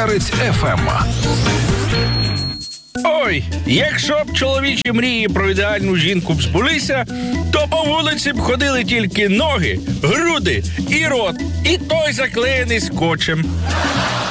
Перець ФМ. Ой, якщо б чоловічі мрії про ідеальну жінку б збулися, то по вулиці б ходили тільки ноги, груди і рот, і той заклеєний скотчем.